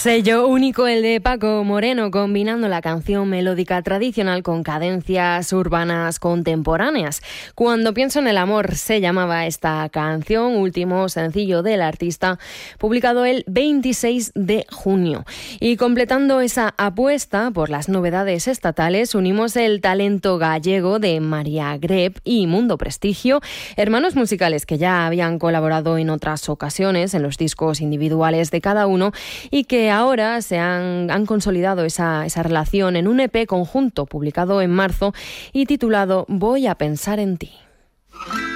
Sello único el de Paco Moreno, combinando la canción melódica tradicional con cadencias urbanas contemporáneas. Cuando pienso en el amor se llamaba esta canción, último sencillo del artista, publicado el 26 de junio. Y completando esa apuesta por las novedades estatales, unimos el talento gallego de María Greb y Mundo Prestigio, hermanos musicales que ya habían colaborado en otras ocasiones en los discos individuales de cada uno y que ahora se han consolidado esa relación en un EP conjunto publicado en marzo y titulado Voy a pensar en ti.